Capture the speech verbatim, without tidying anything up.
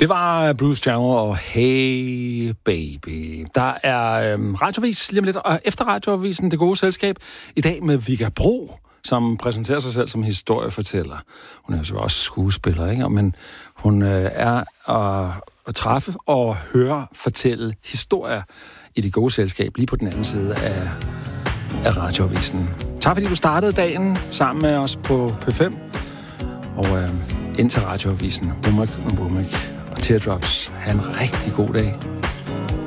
Det var Bruce Channel og Hey Baby. Der er øhm, radiovis lige om lidt, og efter radiovisen Det Gode Selskab, i dag med Vigga Bro, som præsenterer sig selv som historiefortæller. Hun er jo så også skuespiller, ikke? Men hun øh, er at, at træffe og høre fortælle historier i Det Gode Selskab, lige på den anden side af, af radioavisen. Tak fordi du startede dagen sammen med os på P fem, og øh, ind til radioavisen. Womack og Womack og Teardrops. Ha' en rigtig god dag.